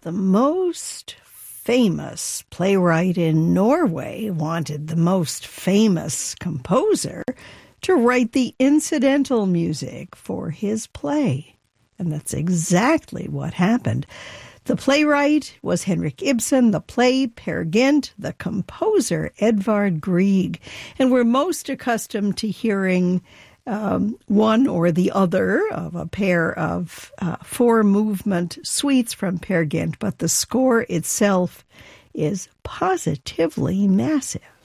the most famous playwright in Norway wanted the most famous composer to write the incidental music for his play. And that's exactly what happened. The playwright was Henrik Ibsen, the play Peer Gynt, the composer Edvard Grieg. And we're most accustomed to hearing one or the other of a pair of four-movement suites from Peer Gynt, but the score itself is positively massive.